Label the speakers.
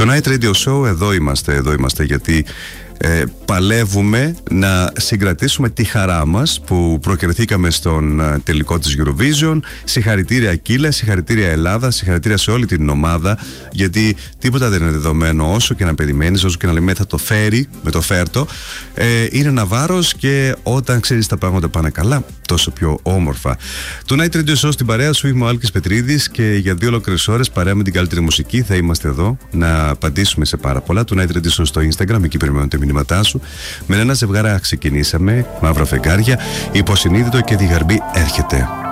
Speaker 1: Το Night Radio Show, εδώ είμαστε γιατί παλεύουμε να συγκρατήσουμε τη χαρά μας που προκριθήκαμε στον τελικό της Eurovision. Συγχαρητήρια Κύλα, συγχαρητήρια Ελλάδα, συγχαρητήρια σε όλη την ομάδα, γιατί τίποτα δεν είναι δεδομένο. Όσο και να περιμένεις, όσο και να λέμε θα το φέρει, με το φέρτο, είναι ένα βάρος, και όταν ξέρεις τα πράγματα πάνε καλά, τόσο πιο όμορφα. Το Night Radio Show στην παρέα σου, είμαι ο Άλκης Πετρίδης, και για 2 ολόκληρες ώρες παρέα με την καλύτερη μουσική θα είμαστε εδώ να απαντήσουμε σε πάρα πολλά. Το Night Radio Show στο Instagram, εκεί περιμένω τα μηνύματά σου. Με ένα ζευγάρα ξεκινήσαμε, μαύρα φεγγάρια, υποσυνείδητο και τη γαρμπή έρχεται.